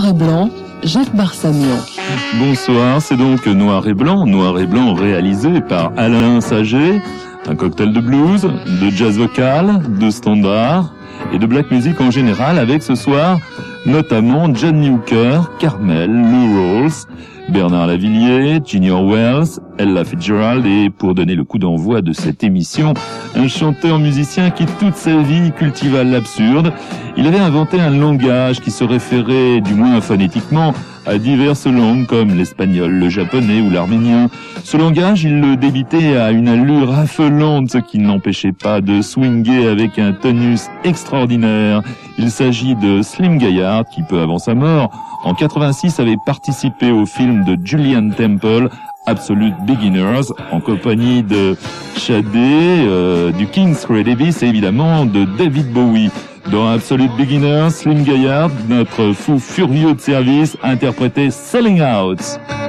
et blanc, Jacques Barsamian. Bonsoir, c'est donc Noir et blanc réalisé par Alain Saget. Un cocktail de blues, de jazz vocal, de standard et de black music en général, avec ce soir notamment Johnny Hooker, Carmel, Lou Rawls, Bernard Lavilliers, Junior Wells, Ella Fitzgerald et, pour donner le coup d'envoi de cette émission, un chanteur-musicien qui toute sa vie cultiva l'absurde. Il avait inventé un langage qui se référait, du moins phonétiquement, à diverses langues comme l'espagnol, le japonais ou l'arménien. Ce langage, il le débitait à une allure affolante, ce qui ne l'empêchait pas de swinguer avec un tonus extraordinaire. Il s'agit de Slim Gaillard, qui peu avant sa mort, en 86, avait participé au film de Julian Temple, Absolute Beginners, en compagnie de Shadé, du King's Ray Davis et évidemment de David Bowie. Dans Absolute Beginners, Slim Gaillard, notre fou furieux de service, interprétait Selling Out.